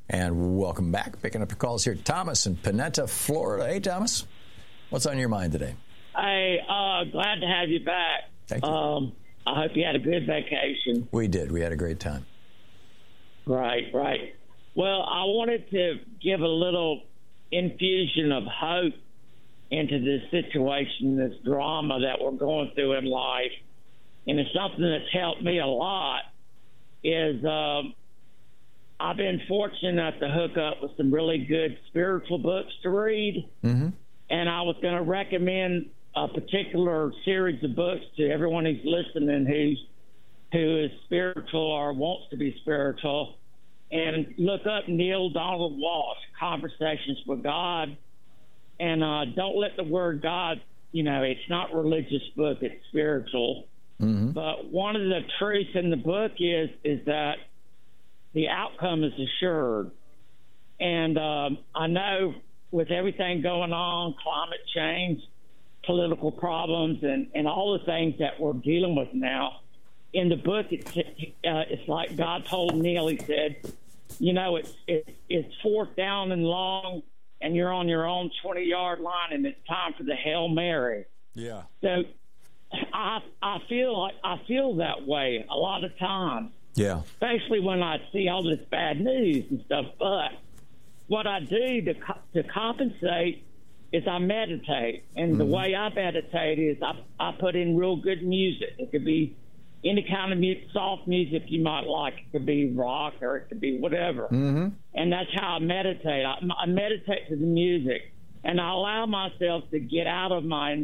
And welcome back. Picking up your calls here. Thomas in Panetta, Florida. Hey, Thomas. What's on your mind today? Hey, glad to have you back. Thank you. I hope you had a good vacation. We did. We had a great time. Right. Well, I wanted to give a little infusion of hope into this situation, this drama that we're going through in life. And it's something that's helped me a lot is I've been fortunate to hook up with some really good spiritual books to read. Mm-hmm. And I was going to recommend a particular series of books to everyone who's listening who is spiritual or wants to be spiritual. And look up Neil Donald Walsch, Conversations with God. And don't let the word God, it's not a religious book, it's spiritual. Mm-hmm. But one of the truths in the book is that the outcome is assured. And I know with everything going on, climate change, political problems, and all the things that we're dealing with now, in the book, it's like God told Neil, he said, it's fourth down and long, and you're on your own 20-yard line, and it's time for the Hail Mary. Yeah. So I feel that way a lot of times. Yeah. Especially when I see all this bad news and stuff. But what I do to compensate is I meditate. And the way I meditate is I put in real good music. It could be any kind of soft music you might like. It could be rock or it could be whatever. Mm-hmm. And that's how I meditate. I meditate to the music. And I allow myself to get out of my